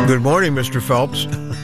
Good morning, Mr. Phelps.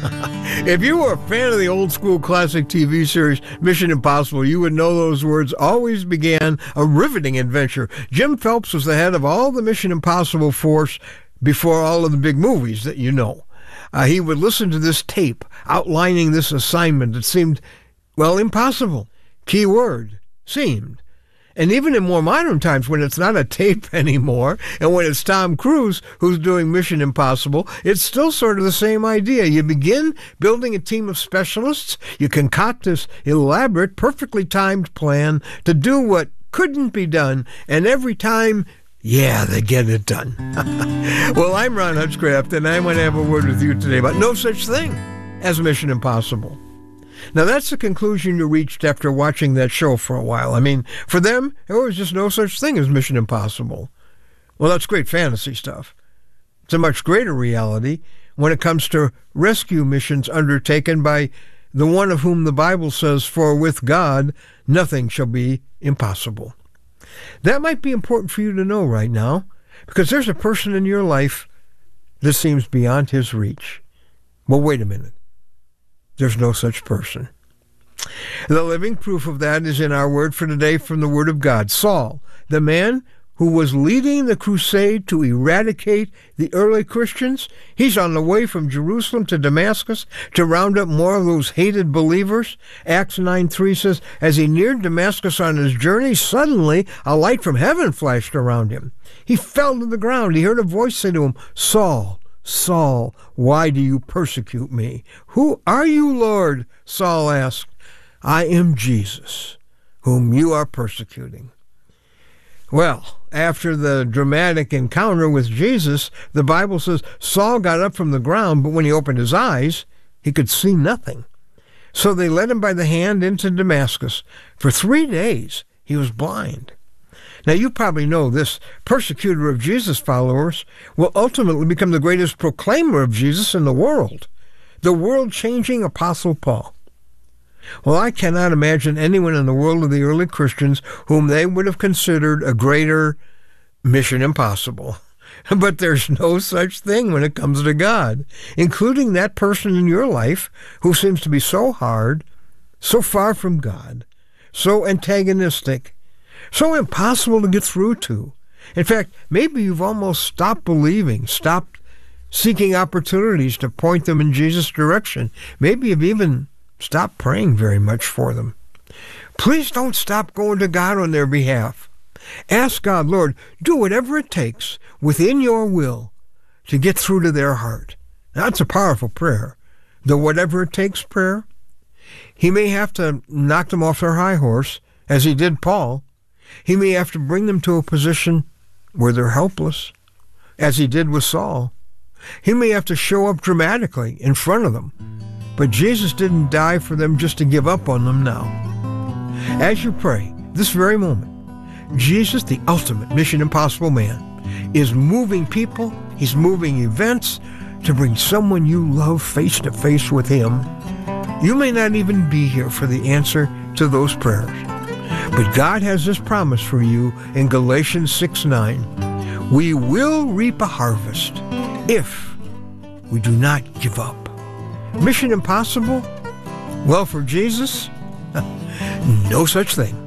If you were a fan of the old school classic TV series Mission Impossible, you would know those words always began a riveting adventure. Jim Phelps was the head of all the Mission Impossible force before all of the big movies that you know. He would listen to this tape outlining this assignment that seemed, well, impossible. Key word, seemed. And even in more modern times, when it's not a tape anymore, and when it's Tom Cruise who's doing Mission Impossible, it's still sort of the same idea. You begin building a team of specialists, you concoct this elaborate, perfectly timed plan to do what couldn't be done, and every time, yeah, they get it done. Well, I'm Ron Hutchcraft, and I want to have a word with you today about no such thing as Mission Impossible. Now, that's the conclusion you reached after watching that show for a while. I mean, for them, there was just no such thing as Mission Impossible. Well, that's great fantasy stuff. It's a much greater reality when it comes to rescue missions undertaken by the one of whom the Bible says, "For with God, nothing shall be impossible." That might be important for you to know right now, because there's a person in your life that seems beyond his reach. Well, wait a minute. There's no such person. The living proof of that is in our word for today from the Word of God. Saul, the man who was leading the crusade to eradicate the early Christians, he's on the way from Jerusalem to Damascus to round up more of those hated believers. Acts 9:3 says, as he neared Damascus on his journey, suddenly a light from heaven flashed around him. He fell to the ground. He heard a voice say to him, "Saul, Saul, why do you persecute me?" "Who are you, Lord?" Saul asked. "I am Jesus, whom you are persecuting." Well, after the dramatic encounter with Jesus, the Bible says Saul got up from the ground, but when he opened his eyes, he could see nothing. So they led him by the hand into Damascus. For 3 days, he was blind. Now, you probably know this persecutor of Jesus followers will ultimately become the greatest proclaimer of Jesus in the world-changing Apostle Paul. Well, I cannot imagine anyone in the world of the early Christians whom they would have considered a greater Mission Impossible. But there's no such thing when it comes to God, including that person in your life who seems to be so hard, so far from God, so antagonistic, so impossible to get through to. In fact, maybe you've almost stopped believing, stopped seeking opportunities to point them in Jesus' direction. Maybe you've even stopped praying very much for them. Please don't stop going to God on their behalf. Ask God, Lord, do whatever it takes within your will to get through to their heart. That's a powerful prayer. The whatever it takes prayer. He may have to knock them off their high horse, as he did Paul. He may have to bring them to a position where they're helpless, as he did with Saul. He may have to show up dramatically in front of them. But Jesus didn't die for them just to give up on them now. As you pray, this very moment, Jesus, the ultimate Mission Impossible man, is moving people, he's moving events to bring someone you love face to face with him. You may not even be here for the answer to those prayers. But God has this promise for you in Galatians 6:9. We will reap a harvest if we do not give up. Mission Impossible? Well, for Jesus, no such thing.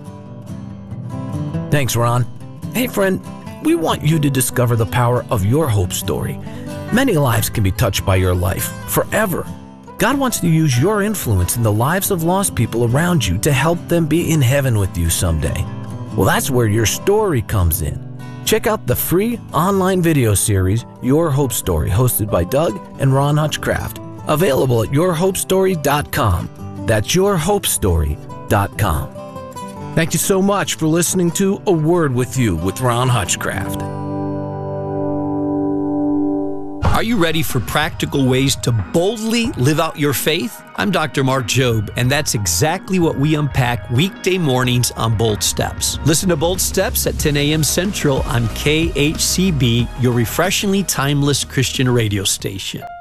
Thanks, Ron. Hey, friend, we want you to discover the power of your hope story. Many lives can be touched by your life forever. God wants to use your influence in the lives of lost people around you to help them be in heaven with you someday. Well, that's where your story comes in. Check out the free online video series, Your Hope Story, hosted by Doug and Ron Hutchcraft, available at yourhopestory.com. That's yourhopestory.com. Thank you so much for listening to A Word with You with Ron Hutchcraft. Are you ready for practical ways to boldly live out your faith? I'm Dr. Mark Jobe, and that's exactly what we unpack weekday mornings on Bold Steps. Listen to Bold Steps at 10 a.m. Central on KHCB, your refreshingly timeless Christian radio station.